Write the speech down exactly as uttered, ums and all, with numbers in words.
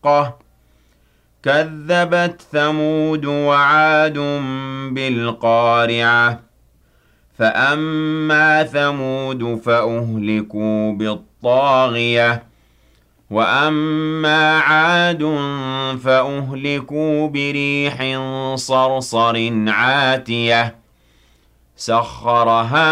الشَّاقَّةُ كَذَّبَتْ ثَمُودُ وَعَادٌ بِالْقَارِعَةِ فَأَمَّا ثَمُودُ فَأُهْلِكُوا بِالطَّاغِيَةِ وَأَمَّا عَادٌ فَأُهْلِكُوا بِرِيحٍ صَرْصَرٍ عَاتِيَةٍ سَخَّرَهَا